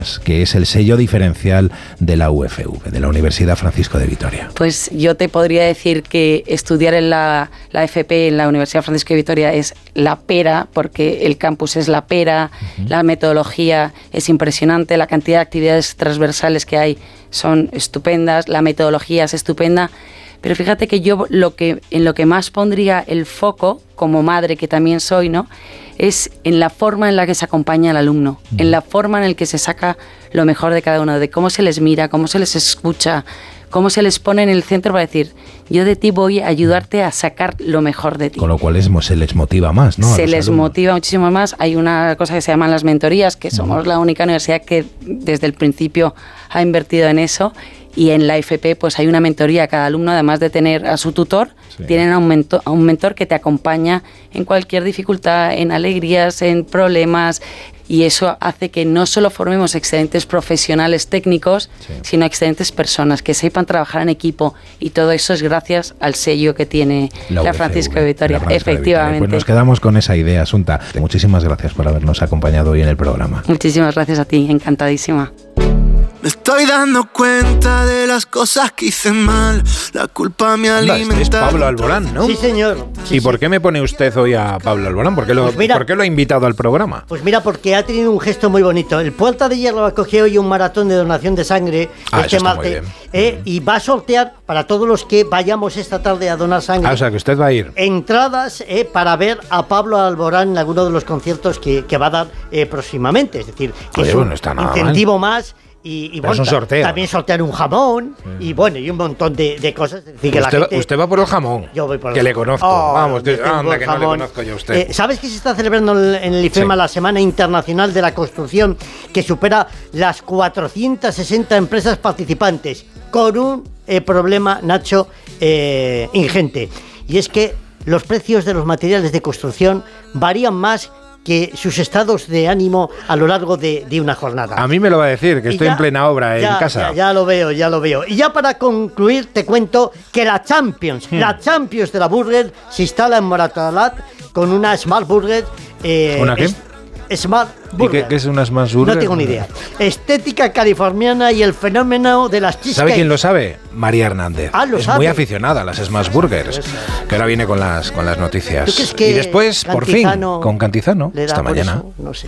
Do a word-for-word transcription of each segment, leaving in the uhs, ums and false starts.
que es el sello diferencial de la U F V, de la Universidad Francisco de Vitoria? Pues yo te podría decir que estudiar en la, la F P en la Universidad Francisco de Vitoria es la pera, porque el campus es la pera, uh-huh. La metodología es impresionante, la cantidad de actividades transversales que hay son estupendas, la metodología es estupenda, pero fíjate que yo lo que en lo que más pondría el foco, como madre que también soy, ¿no?, es en la forma en la que se acompaña al alumno, uh-huh. en la forma en la que se saca lo mejor de cada uno, de cómo se les mira, cómo se les escucha, cómo se les pone en el centro para decir, yo de ti voy a ayudarte a sacar lo mejor de ti. Con lo cual es, se les motiva más, ¿no? Se les alumnos. motiva muchísimo más. Hay una cosa que se llaman las mentorías, que somos uh-huh. la única universidad que desde el principio ha invertido en eso. Y en la F P pues hay una mentoría. Cada alumno, además de tener a su tutor, sí. tienen a un, mentor, a un mentor que te acompaña en cualquier dificultad, en alegrías, en problemas, y eso hace que no solo formemos excelentes profesionales técnicos, sí. sino excelentes personas que sepan trabajar en equipo, y todo eso es gracias al sello que tiene la, la Francisco de Vitoria. Efectivamente. De Vitoria. Pues nos quedamos con esa idea, Asunta. Muchísimas gracias por habernos acompañado hoy en el programa. Muchísimas gracias a ti, encantadísima. Me estoy dando cuenta de las cosas que hice mal. La culpa me alimenta. Este es Pablo Alborán, ¿no? Sí, señor. Sí, ¿Y por sí. qué me pone usted hoy a Pablo Alborán? ¿Por qué, lo, pues mira, ¿Por qué lo ha invitado al programa? Pues mira, porque ha tenido un gesto muy bonito. El Puerta de Hierro acogió hoy un maratón de donación de sangre ah, este martes. Eh, y va a sortear para todos los que vayamos esta tarde a donar sangre. Ah, o sea, que usted va a ir. Entradas eh, para ver a Pablo Alborán en alguno de los conciertos que, que va a dar eh, próximamente. Es decir, que Oye, es un bueno, está nada incentivo mal. más. Y, y bueno, es un sorteo. También sortean un jamón sí. y bueno, y un montón de, de cosas. Es decir, que usted, la gente, usted va por el jamón. Yo voy por el que jamón. le conozco. Oh, Vamos, de, anda, que jamón. no le conozco yo a usted. Eh, ¿Sabes que se está celebrando en el IFEMA sí. la Semana Internacional de la Construcción, que supera las cuatrocientas sesenta empresas participantes, con un eh, problema, Nacho, eh, ingente? Y es que los precios de los materiales de construcción varían más que sus estados de ánimo a lo largo de, de una jornada. A mí me lo va a decir, que y estoy ya, en plena obra ya, en casa. Ya, ya lo veo, ya lo veo. Y ya para concluir te cuento que la Champions, hmm. la Champions de la Burger se instala en Moratalaz con una Smart Burger. Eh, ¿Una qué? Es, Smart Burger. ¿Y qué, qué es una Smart Burger? No tengo ni idea. Estética californiana y el fenómeno de las cheesecake. ¿Sabe quién lo sabe? María Hernández. Ah, lo es sabe. muy aficionada a las Smash Burgers, eso, eso. que ahora viene con las con las noticias. ¿Tú crees que y después, por fin, con Cantizano, esta mañana. Eso? No sé.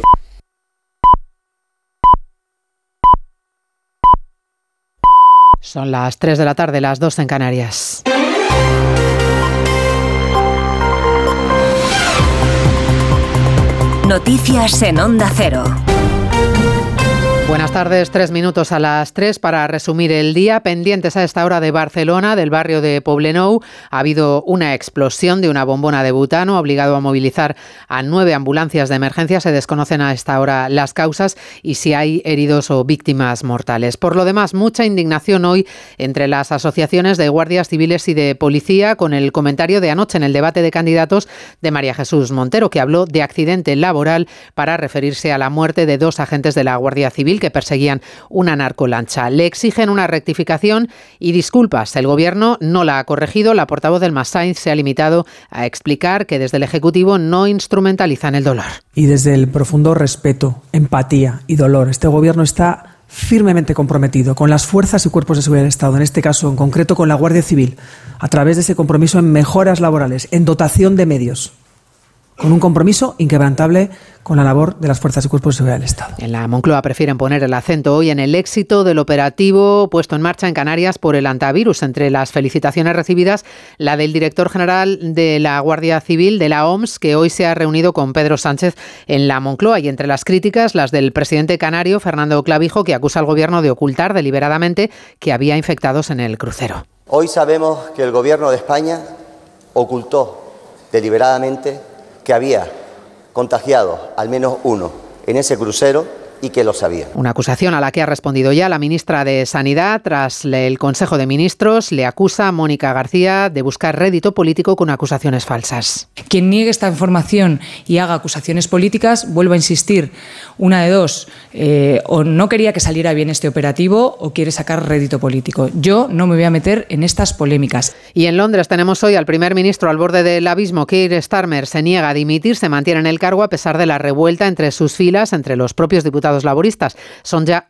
Son las tres de la tarde, las dos en Canarias. Noticias en Onda Cero. Buenas tardes, tres minutos a las tres para resumir el día. Pendientes a esta hora de Barcelona, del barrio de Poblenou. Ha habido una explosión de una bombona de butano, obligado a movilizar a nueve ambulancias de emergencia. Se desconocen a esta hora las causas y si hay heridos o víctimas mortales. Por lo demás, mucha indignación hoy entre las asociaciones de guardias civiles y de policía con el comentario de anoche en el debate de candidatos de María Jesús Montero, que habló de accidente laboral para referirse a la muerte de dos agentes de la Guardia Civil que perseguían una narcolancha. Le exigen una rectificación y disculpas. El Gobierno no la ha corregido. La portavoz del Mas Sainz se ha limitado a explicar que desde el Ejecutivo no instrumentalizan el dolor. Y desde el profundo respeto, empatía y dolor, este Gobierno está firmemente comprometido con las fuerzas y cuerpos de seguridad del Estado, en este caso en concreto con la Guardia Civil, a través de ese compromiso en mejoras laborales, en dotación de medios, con un compromiso inquebrantable con la labor de las fuerzas y cuerpos de seguridad del Estado. En la Moncloa prefieren poner el acento hoy en el éxito del operativo puesto en marcha en Canarias por el antivirus. Entre las felicitaciones recibidas, la del director general de la Guardia Civil, de la O M S, que hoy se ha reunido con Pedro Sánchez en la Moncloa. Y entre las críticas, las del presidente canario, Fernando Clavijo, que acusa al Gobierno de ocultar deliberadamente que había infectados en el crucero. Hoy sabemos que el Gobierno de España ocultó deliberadamente que había contagiado al menos uno en ese crucero y que lo sabía. Una acusación a la que ha respondido ya la ministra de Sanidad. Tras el Consejo de Ministros, le acusa a Mónica García de buscar rédito político con acusaciones falsas. Quien niegue esta información y haga acusaciones políticas, vuelvo a insistir, una de dos, eh, o no quería que saliera bien este operativo o quiere sacar rédito político. Yo no me voy a meter en estas polémicas. Y en Londres tenemos hoy al primer ministro al borde del abismo. Keir Starmer se niega a dimitir, se mantiene en el cargo a pesar de la revuelta entre sus filas, entre los propios diputados laboristas. Son ya